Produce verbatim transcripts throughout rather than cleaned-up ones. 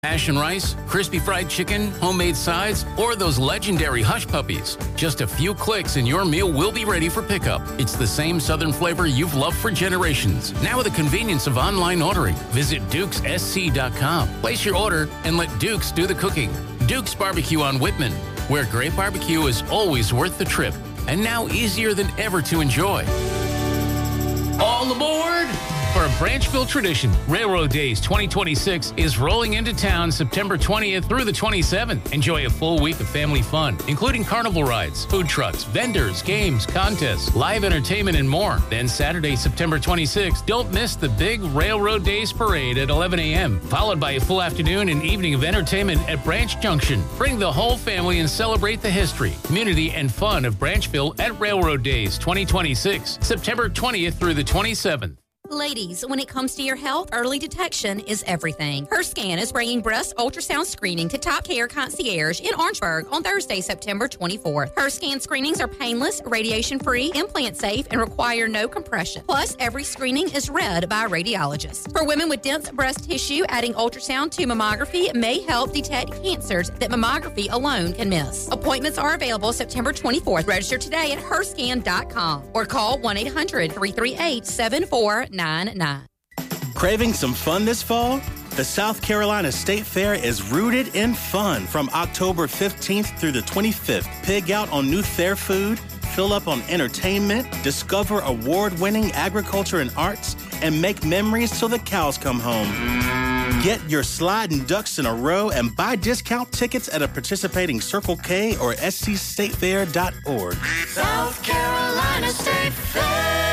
Passion rice, crispy fried chicken, homemade sides, or those legendary hush puppies. Just a few clicks and your meal will be ready for pickup. It's the same Southern flavor you've loved for generations. Now with the convenience of online ordering. Visit Dukes S C dot com. Place your order and let Dukes do the cooking. Dukes Barbecue on Whitman, where great barbecue is always worth the trip. And now easier than ever to enjoy. All aboard! For a Branchville tradition, Railroad Days twenty twenty-six is rolling into town September twentieth through the twenty-seventh. Enjoy a full week of family fun, including carnival rides, food trucks, vendors, games, contests, live entertainment, and more. Then Saturday, September twenty-sixth, don't miss the big Railroad Days Parade at eleven a.m., followed by a full afternoon and evening of entertainment at Branch Junction. Bring the whole family and celebrate the history, community, and fun of Branchville at Railroad Days twenty twenty-six, September twentieth through the twenty-seventh. Ladies, when it comes to your health, early detection is everything. HerScan is bringing breast ultrasound screening to Top Care Concierge in Orangeburg on Thursday, September twenty-fourth. HerScan screenings are painless, radiation-free, implant-safe, and require no compression. Plus, every screening is read by a radiologist. For women with dense breast tissue, adding ultrasound to mammography may help detect cancers that mammography alone can miss. Appointments are available September twenty-fourth. Register today at her scan dot com or call one eight hundred, three three eight, seven four nine nine. Craving some fun this fall? The South Carolina State Fair is rooted in fun from October fifteenth through the twenty-fifth. Pig out on new fair food, fill up on entertainment, discover award-winning agriculture and arts, and make memories till the cows come home. Get your sliding ducks in a row and buy discount tickets at a participating Circle K or S C state fair dot org. South Carolina State Fair.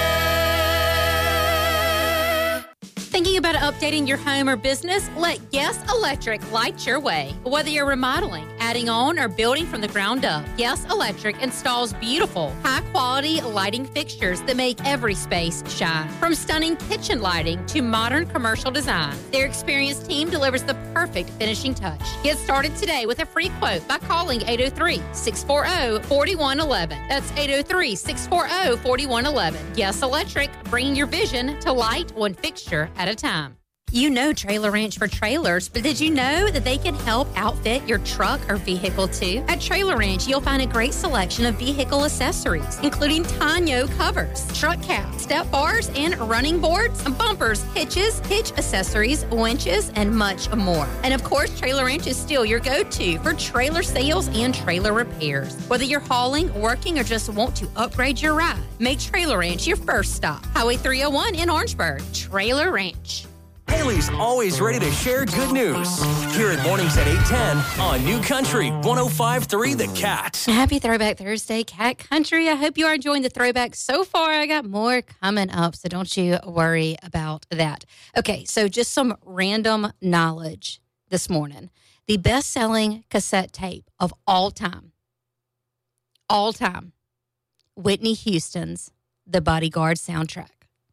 Thinking about updating your home or business? Let Yes Electric light your way. Whether you're remodeling, adding on, or building from the ground up, Yes Electric installs beautiful, high-quality lighting fixtures that make every space shine. From stunning kitchen lighting to modern commercial design, their experienced team delivers the perfect finishing touch. Get started today with a free quote by calling eight oh three, six four oh, four one one one. That's eight oh three, six four oh, four one one one. Yes Electric, bringing your vision to light one fixture at a time. You know Trailer Ranch for trailers, but did you know that they can help outfit your truck or vehicle too? At Trailer Ranch, you'll find a great selection of vehicle accessories, including tonneau covers, truck caps, step bars, and running boards, bumpers, hitches, hitch accessories, winches, and much more. And of course, Trailer Ranch is still your go-to for trailer sales and trailer repairs. Whether you're hauling, working, or just want to upgrade your ride, make Trailer Ranch your first stop. Highway three oh one in Orangeburg. Trailer Ranch. Haley's always ready to share good news. Hear it mornings at eight ten on New Country one oh five point three The Cat. Happy Throwback Thursday, Cat Country. I hope you are enjoying the throwback so far. I got more coming up, so don't you worry about that. Okay, so just some random knowledge this morning. The best-selling cassette tape of all time, all time, Whitney Houston's The Bodyguard soundtrack.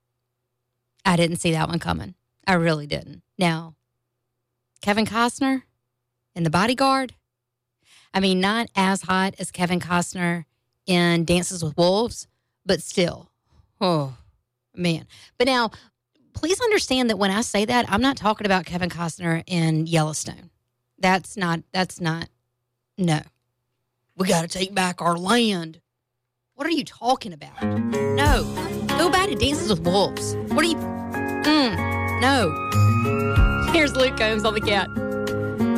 I didn't see that one coming. I really didn't. Now, Kevin Costner in The Bodyguard. I mean, not as hot as Kevin Costner in Dances with Wolves, but still. Oh, man. But now, please understand that when I say that, I'm not talking about Kevin Costner in Yellowstone. That's not, that's not, no. We got to take back our land. What are you talking about? No. Go back to Dances with Wolves. What are you, mm. No. Here's Luke Combs on The Cat.